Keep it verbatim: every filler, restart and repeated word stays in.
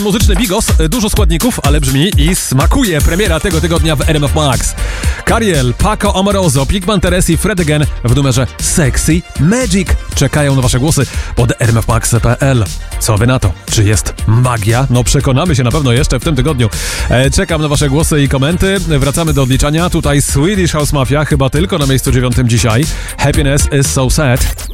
Muzyczny bigos, dużo składników, ale brzmi i smakuje. Premiera tego tygodnia w R M F Max. Cariel, Paco Amoroso, Pigman Teres i Fred Again w numerze Sexy Magic czekają na wasze głosy pod r m f max kropka p l. Co wy na to? Czy jest magia? No przekonamy się na pewno jeszcze w tym tygodniu. E, czekam na wasze głosy i komenty. Wracamy do odliczania. Tutaj Swedish House Mafia, chyba tylko na miejscu dziewiątym dzisiaj. Happiness is so sad.